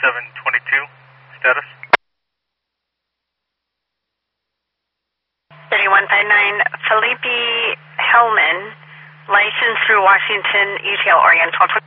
3722, status? 3159, Felipe Hellman, licensed through Washington, UTL Oriental.